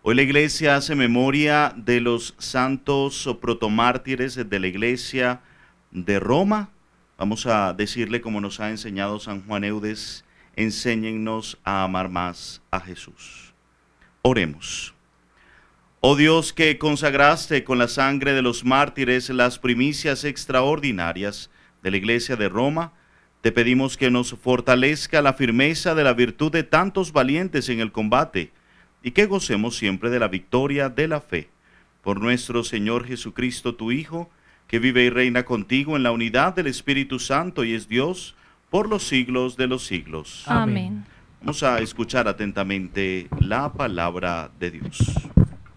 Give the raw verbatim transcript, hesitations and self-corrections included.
Hoy la iglesia hace memoria de los santos o protomártires de la iglesia de Roma. Vamos a decirle, como nos ha enseñado San Juan Eudes, enséñennos a amar más a Jesús. Oremos. Oh Dios, que consagraste con la sangre de los mártires las primicias extraordinarias de la iglesia de Roma, te pedimos que nos fortalezca la firmeza de la virtud de tantos valientes en el combate, y que gocemos siempre de la victoria de la fe. Por nuestro Señor Jesucristo, tu Hijo, que vive y reina contigo en la unidad del Espíritu Santo y es Dios por los siglos de los siglos. Amén. Vamos a escuchar atentamente la palabra de Dios.